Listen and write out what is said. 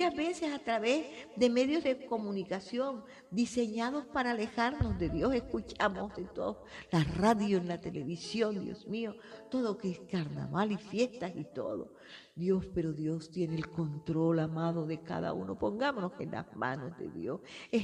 muchas veces a través de medios de comunicación diseñados para alejarnos de Dios, escuchamos de todo, la radio, en la televisión, Dios mío, todo que es carnaval y fiestas y todo. Dios, pero Dios tiene el control, amado, de cada uno. Pongámonos en las manos de Dios.